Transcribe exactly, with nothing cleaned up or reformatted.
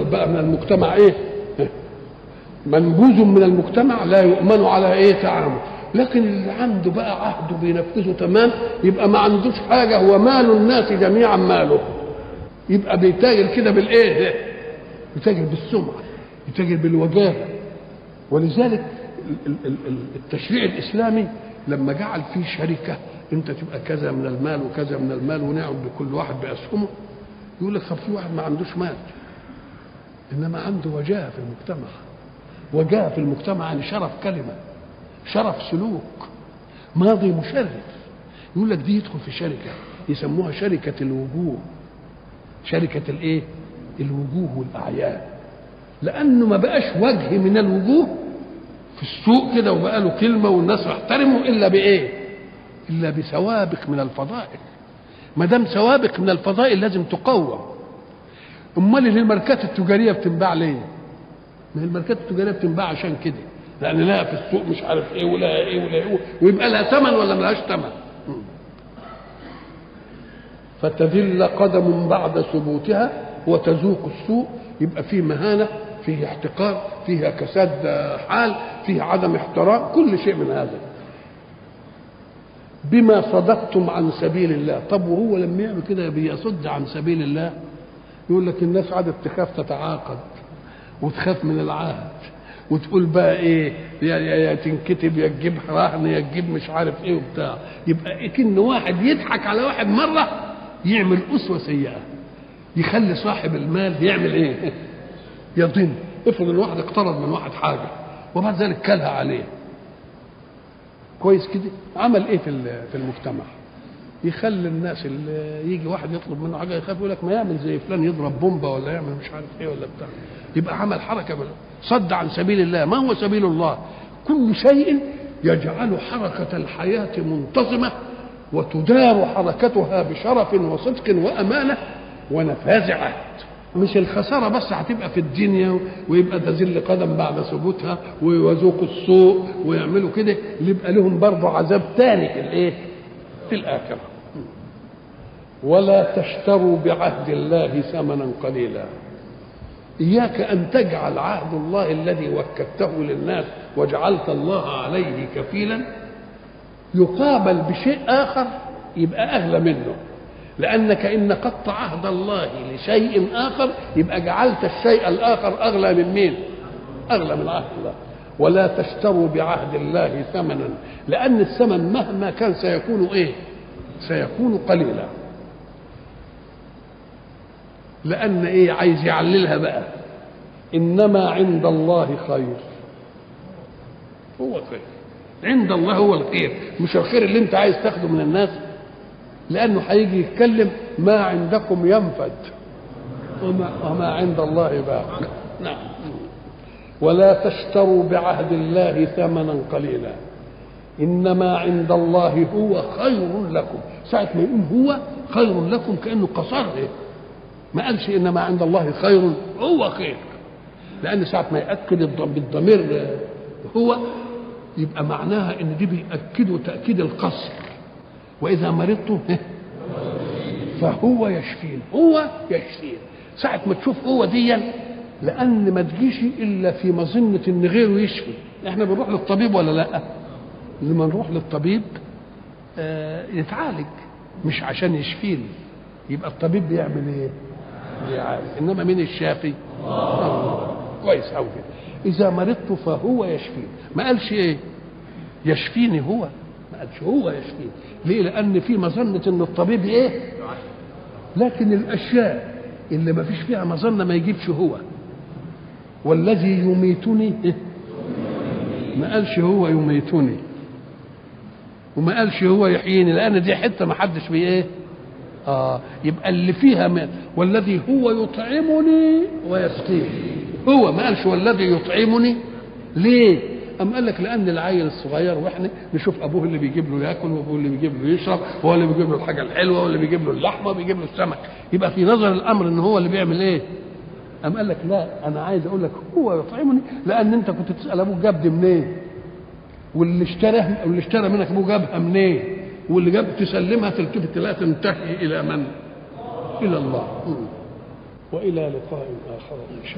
بقى من المجتمع ايه؟ منبوذ من المجتمع لا يؤمن على ايه تعامل. لكن اللي عنده بقى عهده بينفذه تمام يبقى ما عندوش حاجه، هو مال الناس جميعا ماله، يبقى بيتاجر كده بالايه؟ بيتاجر بالسمعه، بيتاجر بالوجاهه. ولذلك التشريع الاسلامي لما جعل فيه شركه انت تبقى كذا من المال وكذا من المال ونعم بكل واحد باسهمه، يقول لك طب في واحد ما عندوش مال انما عنده وجاهه في المجتمع. وجاهه في المجتمع يعني شرف كلمه، شرف سلوك، ماضي مشرف. يقول لك دي يدخل في شركه يسموها شركه الوجوه، شركه الايه؟ الوجوه والاعيان، لانه ما بقاش وجه من الوجوه في السوق كده وبقى له كلمه والناس تحترمه الا بايه؟ الا بسوابق من الفضائل. ما دام سوابق من الفضائل لازم تقوم. امال اللي الماركات التجاريه بتنباع ليه؟ ما هي الماركات التجاريه بتنباع عشان كده، لان لها في السوق مش عارف ايه ولا ايه ولا ايه، ويبقى لها ثمن ولا ملهاش ثمن. فتذل قدم بعد ثبوتها وتذوق السوء، يبقى فيه مهانه، فيه احتقار، فيها كساد حال، فيه عدم احترام، كل شيء من هذا. بما صددتم عن سبيل الله. طب وهو لما يعمل كده بيصد عن سبيل الله، يقول لك الناس عادت تخاف تتعاقد وتخاف من العهد وتقول بقى ايه يا, يا تنكتب يا تجيب رهن يا تجيب مش عارف ايه وبتاع. يبقى كأن واحد يضحك على واحد مره يعمل اسوه سيئه، يخلي صاحب المال يعمل ايه؟ يضن. افرض الواحد اقترض من واحد حاجه وبعد ذلك كلها عليه كويس كده، عمل ايه في في المجتمع؟ يخلي الناس اللي يجي واحد يطلب منه حاجه يخاف، يقول لك ما يعمل زي فلان يضرب بومبا ولا يعمل مش عارف ايه ولا بتاع. يبقى عمل حركه بل... صد عن سبيل الله. ما هو سبيل الله؟ كل شيء يجعل حركه الحياه منتظمه وتدار حركتها بشرف وصدق وامانه ونفاذ عهد. مش الخساره بس هتبقى في الدنيا ويبقى تذل قدم بعد ثبوتها ويذوقوا السوء ويعملوا كده، اللي يبقى لهم برضه عذاب ثاني في الايه؟ في الاخره. ولا تشتروا بعهد الله ثمنا قليلا. اياك ان تجعل عهد الله الذي وكلته للناس وجعلت الله عليه كفيلا يقابل بشيء اخر يبقى اغلى منه، لأنك إن نقضت عهد الله لشيء آخر يبقى جعلت الشيء الآخر أغلى من مين؟ أغلى من عهد الله. ولا تشتروا بعهد الله ثمنا، لأن الثمن مهما كان سيكون إيه؟ سيكون قليلا. لأن إيه؟ عايز يعللها بقى. إنما عند الله خير. هو خير عند الله، هو الخير، مش الخير اللي أنت عايز تاخده من الناس، لأنه هيجي يتكلم ما عندكم ينفد وما, وما عند الله باق. نعم. ولا تشتروا بعهد الله ثمنا قليلا إنما عند الله هو خير لكم. ساعة ما يقول هو خير لكم كأنه قصره، ما قالش إنما عند الله خير، هو خير. لأن ساعة ما يأكد بالضمير هو يبقى معناها إن دي بيأكدوا تأكيد القصر. وإذا مرضت فهو يشفين، هو يشفين. ساعة ما تشوف هو ديا، لأن ما تجيش إلا في مظنة إن غيره يشفي. إحنا بنروح للطبيب ولا لأ؟ لما نروح للطبيب آه يتعالج مش عشان يشفيني، يبقى الطبيب بيعمل إيه؟ بيعالج. إنما مين الشافي؟ الله. كويس أوي كده. إذا مرضت فهو يشفين، ما قالش إيه؟ يشفيني هو، ما قالش هو يشفيني. ليه؟ لأن في مظنة إن الطبيب إيه؟ لكن الأشياء اللي ما فيش فيها مظنة ما يجيبش هو. والذي يميتني إيه؟ ما قالش هو يميتني وما قالش هو يحييني، لأن دي حتة ما حدش بيه إيه؟ آه يبقى اللي فيها من والذي هو يطعمني ويسقيني، هو ما قالش والذي يطعمني. ليه؟ أم قال لك لأن العيل الصغير وإحنا نشوف أبوه اللي بيجيب له ياكل وأبوه اللي بيجيب له يشرب وهو اللي بيجيب له الحاجة الحلوة واللي بيجيب له اللحمة وبيجيب له السمك، يبقى في نظر الأمر إن هو اللي بيعمل إيه؟ أم قال لك لا، أنا عايز أقول لك هو يطعمني، لأن أنت كنت تسأل أبوه جاب دي منين؟ واللي اشترى واللي اشترى منك أبوه جابها منين؟ واللي جاب تسلمها تلتفت لا تنتهي إلى من؟ إلى الله. وإلى لقاء آخر إن شاء الله.